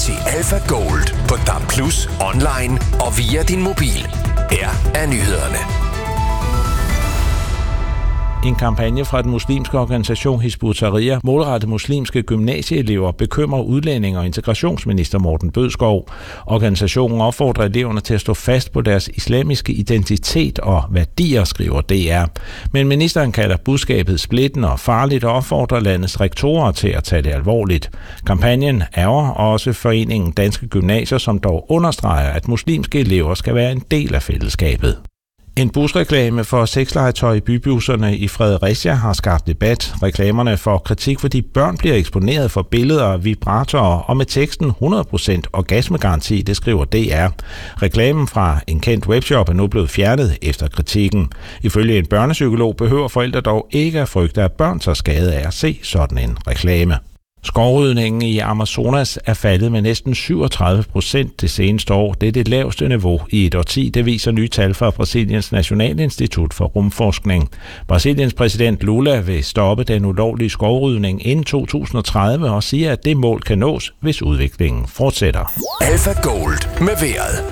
til Alpha Gold på DAB+, online og via din mobil. Her er nyhederne. En kampagne fra den muslimske organisation Hizb ut-Tahrir målrettet muslimske gymnasieelever bekymrer udlændinge- og integrationsminister Morten Bødskov. Organisationen opfordrer eleverne til at stå fast på deres islamiske identitet og værdier, skriver DR. Men ministeren kalder budskabet splittende og farligt og opfordrer landets rektorer til at tage det alvorligt. Kampagnen ærger også foreningen Danske Gymnasier, som dog understreger, at muslimske elever skal være en del af fællesskabet. En busreklame for sexlegetøj i bybusserne i Fredericia har skabt debat. Reklamerne får kritik, fordi børn bliver eksponeret for billeder af vibratorer og med teksten 100% orgasmegaranti, det skriver DR. Reklamen fra en kendt webshop er nu blevet fjernet efter kritikken. Ifølge en børnepsykolog behøver forældre dog ikke at frygte, at børn tager skade af at se sådan en reklame. Skovrydningen i Amazonas er faldet med næsten 37% det seneste år. Det er det laveste niveau i et årti, det viser nye tal fra Brasiliens Nationalinstitut for Rumforskning. Brasiliens præsident Lula vil stoppe den ulovlige skovrydning inden 2030 og siger, at det mål kan nås, hvis udviklingen fortsætter. Alpha Gold med vejret.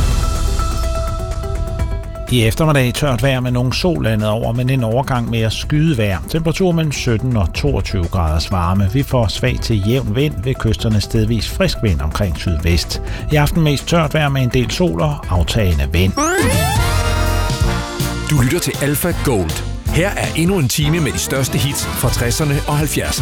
I eftermiddag tørt vejr med nogle sol landet over, men en overgang med at skyde vejr. Temperatur mellem 17 og 22 graders varme. Vi får svag til jævn vind, ved kysterne stedvis frisk vind omkring sydvest. I aften mest tørt vejr med en del sol og aftagende vind. Du lytter til Alpha Gold. Her er endnu en time med de største hits fra 60'erne og 70'erne.